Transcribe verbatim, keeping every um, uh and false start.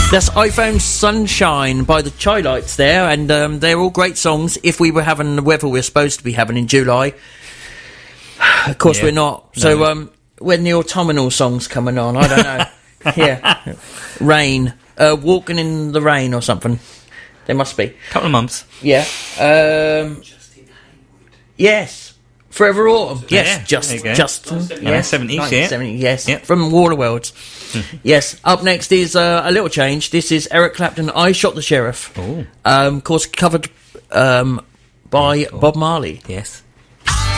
That's iPhone Sunshine by the Chai Lights there, and um, they're all great songs if we were having the weather we're supposed to be having in July. Of course yeah. we're not. So no. um, when the autumnal song's coming on, I don't know. Yeah. Rain. Uh, walking in the rain or something. There must be. Couple of months. Yeah. Um, yes. Forever Autumn. Yes. Yeah, just, just. Yeah, seventies, yeah. seventies, yes. Yep. From Waterworlds. Yes. Up next is uh, a little change. This is Eric Clapton, I Shot the Sheriff. Oh. Um, of course, covered um, by oh, Bob Marley. Yes.